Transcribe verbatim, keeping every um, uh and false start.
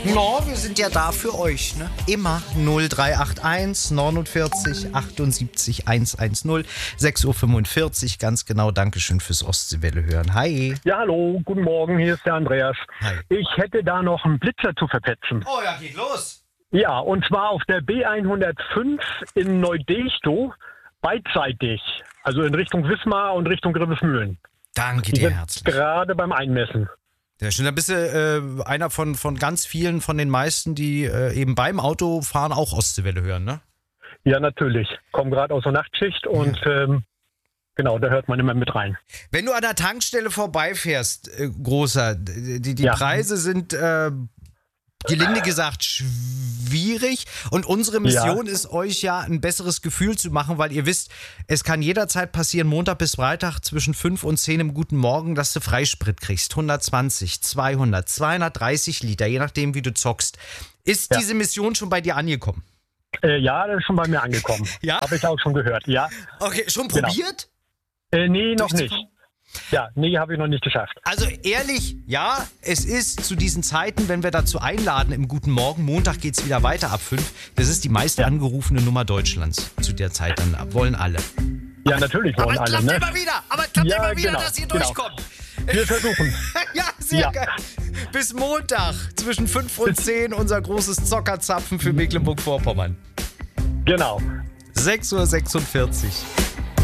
No, wir sind ja da für euch, ne? Immer null drei acht eins neunundvierzig achtundsiebzig hundertzehn, sechs Uhr fünfundvierzig, ganz genau. Dankeschön fürs Ostseewelle hören. Hi. Ja, hallo, guten Morgen, hier ist der Andreas. Hi. Ich hätte da noch einen Blitzer zu verpetzen. Oh ja, geht los. Ja, und zwar auf der B hundertfünf in Neudechtow, beidseitig. Also in Richtung Wismar und Richtung Grevesmühlen. Danke Die dir sind herzlich. gerade beim Einmessen. Ja, schön. Da bist du äh, einer von, von ganz vielen, von den meisten, die äh, eben beim Autofahren auch Ostseewelle hören, ne? Ja, natürlich. Komme gerade aus der Nachtschicht und ähm, genau, da hört man immer mit rein. Wenn du an der Tankstelle vorbeifährst, äh, Großer, die, die Ja. Preise sind, äh, gelinde gesagt, schwierig. Und unsere Mission Ja. ist, euch ja ein besseres Gefühl zu machen, weil ihr wisst, es kann jederzeit passieren, Montag bis Freitag zwischen fünf und zehn im guten Morgen, dass du Freisprit kriegst. hundertzwanzig, zweihundert, zweihundertdreißig Liter, je nachdem, wie du zockst. Ist Ja. diese Mission schon bei dir angekommen? Äh, ja, das ist schon bei mir angekommen. Ja? Habe ich auch schon gehört, ja. Okay, schon Genau. probiert? Äh, nee, noch nicht. Durchzukommen? Ja, nee, habe ich noch nicht geschafft. Also ehrlich, ja, es ist zu diesen Zeiten, wenn wir dazu einladen im Guten Morgen, Montag geht es wieder weiter ab fünf, das ist die meist angerufene Nummer Deutschlands zu der Zeit, dann wollen alle. Ja, natürlich wollen Aber es alle, klappt ne? immer wieder, aber es klappt Ja, immer wieder, genau, dass ihr genau. durchkommt. Wir versuchen. Ja, sehr Ja. geil. Bis Montag zwischen fünf und zehn unser großes Zockerzapfen für Mecklenburg-Vorpommern. Genau. sechs Uhr sechsundvierzig.